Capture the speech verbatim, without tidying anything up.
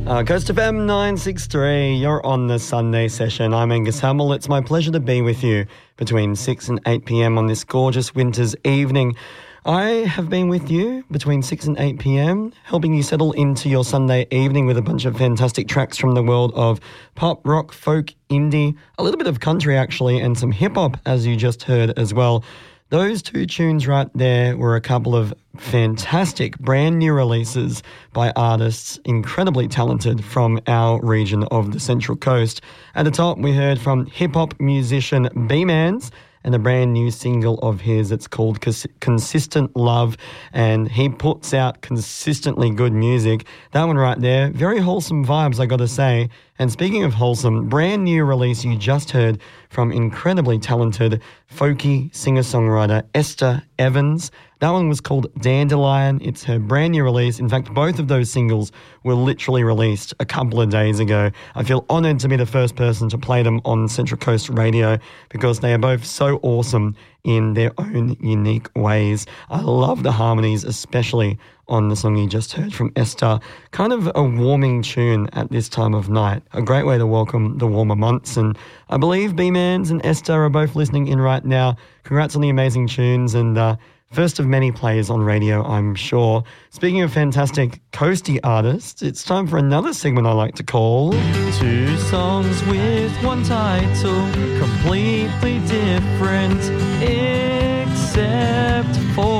Uh, Coast F M nine sixty-three, you're on the Sunday session. I'm Angus Hamill. It's my pleasure to be with you between six and eight p.m. on this gorgeous winter's evening. I have been with you between six and eight p.m, helping you settle into your Sunday evening with a bunch of fantastic tracks from the world of pop, rock, folk, indie, a little bit of country actually, and some hip-hop, as you just heard as well. Those two tunes right there were a couple of fantastic brand new releases by artists incredibly talented from our region of the Central Coast. At the top, we heard from hip-hop musician B-Mans and a brand new single of his. It's called Cons- Consistent Love, and he puts out consistently good music. That one right there, very wholesome vibes, I gotta say. And speaking of wholesome, brand new release you just heard from incredibly talented folky singer-songwriter Esther Evans. That one was called Dandelion. It's her brand new release. In fact, both of those singles were literally released a couple of days ago. I feel honoured to be the first person to play them on Central Coast Radio because they are both so awesome in their own unique ways. I love the harmonies, especially on the song you just heard from Esther. Kind of a warming tune at this time of night. A great way to welcome the warmer months. And I believe B-Mans and Esther are both listening in right now. Congrats on the amazing tunes, and uh, first of many plays on radio, I'm sure. Speaking of fantastic coasty artists, it's time for another segment I like to call Two Songs with One Title, Completely Different, Except for